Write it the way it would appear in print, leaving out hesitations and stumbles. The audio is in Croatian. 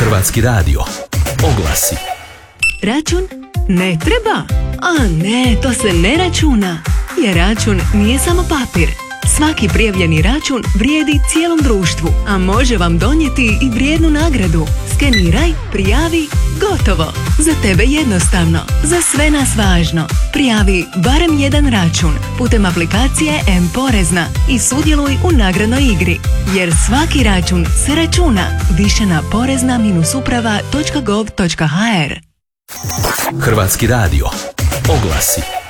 Hrvatski radio. Oglasi. Račun? Ne treba? A ne, to se ne računa. Jer račun nije samo papir. Svaki prijavljeni račun vrijedi cijelom društvu, a može vam donijeti i vrijednu nagradu. Skeniraj, prijavi, gotovo. Za tebe jednostavno, za sve nas važno. Prijavi barem jedan račun putem aplikacije M-Porezna i sudjeluj u nagradnoj igri. Jer svaki račun se računa. Više na porezna-uprava.gov.hr. Hrvatski radio. Oglasi.